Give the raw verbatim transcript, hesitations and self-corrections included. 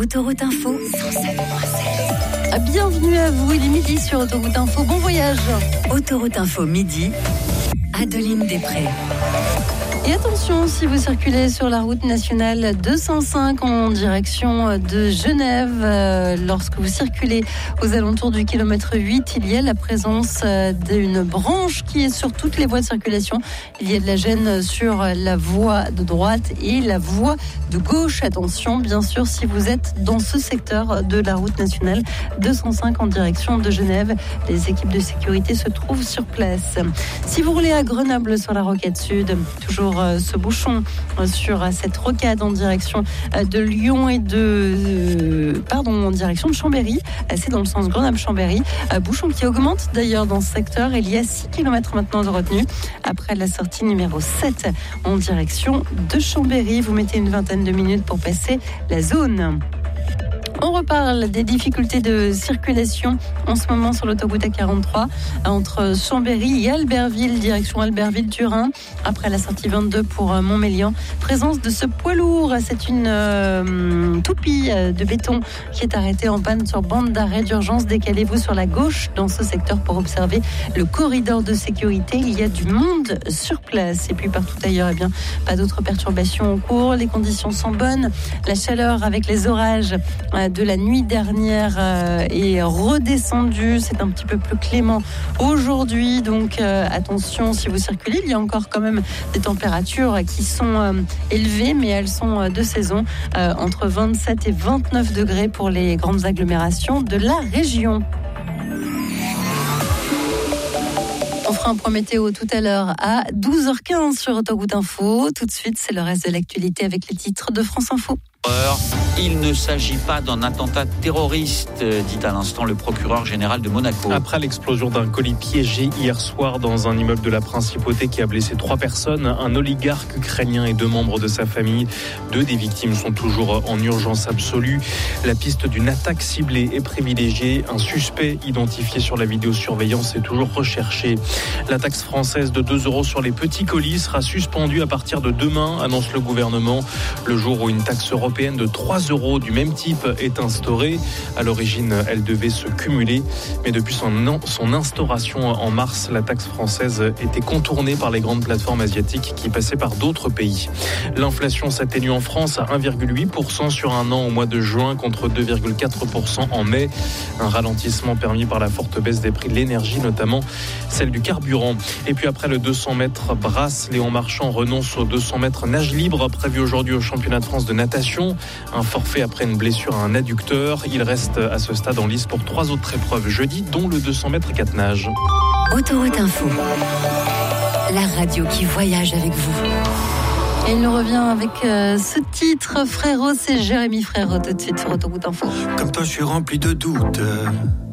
Autoroute Info cent sept virgule sept. Bienvenue à vous, il est midi sur Autoroute Info. Bon voyage. Autoroute Info midi, Adeline Després. Et attention, si vous circulez sur la route nationale deux cent cinq en direction de Genève, euh, lorsque vous circulez aux alentours du kilomètre huit, il y a la présence euh, d'une branche qui est sur toutes les voies de circulation. Il y a de la gêne sur la voie de droite et la voie de gauche. Attention, bien sûr, si vous êtes dans ce secteur de la route nationale deux cent cinq en direction de Genève, les équipes de sécurité se trouvent sur place. Si vous roulez à Grenoble sur la rocade sud, toujours ce bouchon sur cette rocade en direction de Lyon et de pardon en direction de Chambéry, c'est dans le sens Grenoble-Chambéry, bouchon qui augmente d'ailleurs dans ce secteur. Il y a six kilomètres maintenant de retenue après la sortie numéro sept en direction de Chambéry. Vous mettez une vingtaine de minutes pour passer la zone. On reparle des difficultés de circulation en ce moment sur l'autoroute A quarante-trois entre Chambéry et Albertville, direction Albertville-Turin, après la sortie vingt-deux pour Montmélian. Présence de ce poids lourd, c'est une euh, toupie de béton qui est arrêtée en panne sur bande d'arrêt d'urgence. Décalez-vous sur la gauche dans ce secteur pour observer le corridor de sécurité. Il y a du monde sur place. Et puis partout ailleurs, eh bien, pas d'autres perturbations en cours. Les conditions sont bonnes. La chaleur avec les orages de la nuit dernière euh, est redescendue. C'est un petit peu plus clément aujourd'hui. Donc euh, attention si vous circulez. Il y a encore quand même des températures qui sont euh, élevées, mais elles sont euh, de saison. Euh, entre vingt-sept et vingt-neuf degrés pour les grandes agglomérations de la région. On fera un point météo tout à l'heure à douze heures quinze sur Autoroute Info. Tout de suite, c'est le reste de l'actualité avec les titres de France Info. Il ne s'agit pas d'un attentat terroriste, dit à l'instant le procureur général de Monaco. Après l'explosion d'un colis piégé hier soir dans un immeuble de la Principauté qui a blessé trois personnes, un oligarque ukrainien et deux membres de sa famille, deux des victimes sont toujours en urgence absolue. La piste d'une attaque ciblée est privilégiée. Un suspect identifié sur la vidéosurveillance est toujours recherché. La taxe française de deux euros sur les petits colis sera suspendue à partir de demain, annonce le gouvernement, le jour où une taxe européenne de trois euros du même type est instaurée. À l'origine, elle devait se cumuler, mais depuis son, son instauration en mars, la taxe française était contournée par les grandes plateformes asiatiques qui passaient par d'autres pays. L'inflation s'atténue en France à un virgule huit pour cent sur un an au mois de juin contre deux virgule quatre pour cent en mai. Un ralentissement permis par la forte baisse des prix de l'énergie, notamment celle du carburant. Et puis après le deux cents mètres brasse, Léon Marchand renonce aux deux cents mètres nage libre prévu aujourd'hui au championnat de France de natation. Un forfait après une blessure à un adducteur. Il reste à ce stade en lice pour trois autres épreuves jeudi, dont le deux cents mètres quatre nages. Autoroute Info, la radio qui voyage avec vous. Et il nous revient avec euh, ce titre, Frérot, c'est Jérémy Frérot, tout de suite sur Autoroute Info. Comme toi, je suis rempli de doutes.